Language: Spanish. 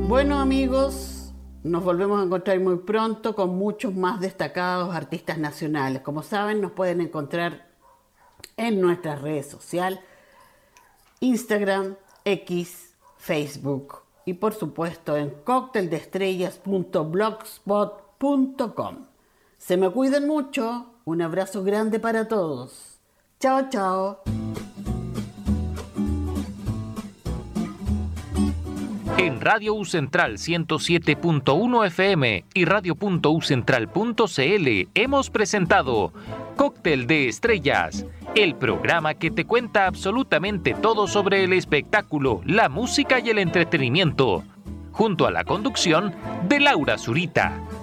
Bueno, amigos, nos volvemos a encontrar muy pronto con muchos más destacados artistas nacionales. Como saben, nos pueden encontrar en nuestras redes sociales, Instagram, X, Facebook y por supuesto en cocteldeestrellas.blogspot.com. Se me cuiden mucho, un abrazo grande para todos. Chao, chao. En Radio U Central 107.1 FM y radio.ucentral.cl hemos presentado Cóctel de Estrellas, el programa que te cuenta absolutamente todo sobre el espectáculo, la música y el entretenimiento, junto a la conducción de Laura Zurita.